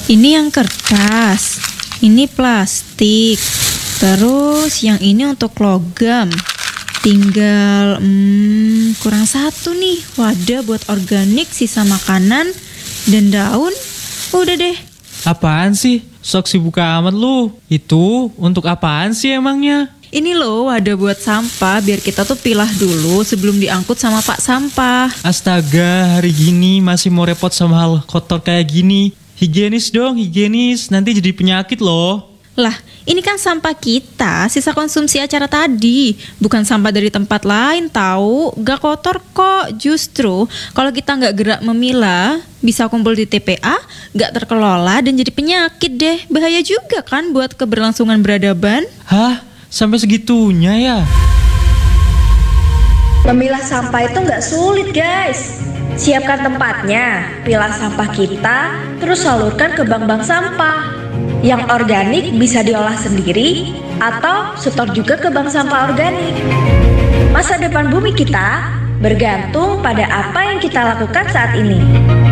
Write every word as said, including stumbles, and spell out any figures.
Ini yang kertas, ini plastik, terus yang ini untuk logam. Tinggal hmm, kurang satu nih, wadah buat organik, sisa makanan, dan daun. Udah deh. Apaan sih? Sok sibuk amat lu. Itu untuk apaan sih emangnya? Ini loh wadah buat sampah, biar kita tuh pilah dulu sebelum diangkut sama Pak Sampah. Astaga, hari gini masih mau repot sama hal kotor kayak gini. Higienis dong, higienis. Nanti jadi penyakit loh. Lah, ini kan sampah kita, sisa konsumsi acara tadi. Bukan sampah dari tempat lain tahu. Gak kotor kok. Justru kalau kita gak gerak memilah, bisa kumpul di T P A, gak terkelola dan jadi penyakit deh. Bahaya juga kan buat keberlangsungan peradaban. Hah? Sampai segitunya ya? Memilah sampah itu nggak sulit, guys. Siapkan tempatnya, pilah sampah kita, terus salurkan ke bank-bank sampah. Yang organik bisa diolah sendiri atau setor juga ke bank sampah organik. Masa depan bumi kita bergantung pada apa yang kita lakukan saat ini.